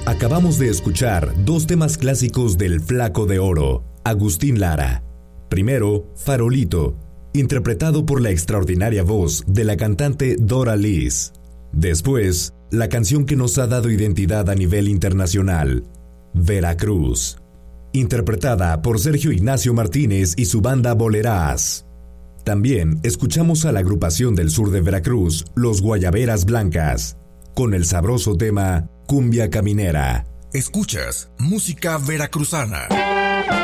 Acabamos de escuchar dos temas clásicos del Flaco de Oro, Agustín Lara. Primero, Farolito, interpretado por la extraordinaria voz de la cantante Dora Liz. Después, la canción que nos ha dado identidad a nivel internacional, Veracruz, interpretada por Sergio Ignacio Martínez y su banda Bolerás. También escuchamos a la agrupación del sur de Veracruz, Los Guayaberas Blancas, con el sabroso tema Cumbia Caminera. Escuchas música veracruzana.